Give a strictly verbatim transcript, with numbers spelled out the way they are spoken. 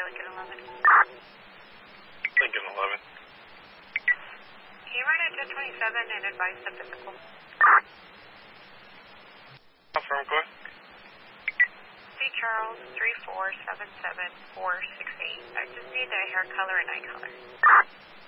Lincoln eleven. Lincoln eleven. Can you run at ten twenty-seven and advise the physical? Confirm, go ahead. C. Charles, three four seven seven four six eight. I just need the hair color and eye color.